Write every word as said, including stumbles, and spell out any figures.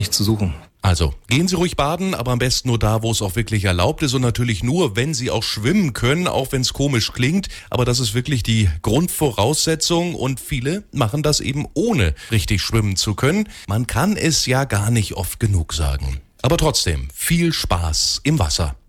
Nicht zu suchen. Also, gehen Sie ruhig baden, aber am besten nur da, wo es auch wirklich erlaubt ist und natürlich nur, wenn Sie auch schwimmen können, auch wenn es komisch klingt. Aber das ist wirklich die Grundvoraussetzung und viele machen das eben ohne richtig schwimmen zu können. Man kann es ja gar nicht oft genug sagen. Aber trotzdem, viel Spaß im Wasser.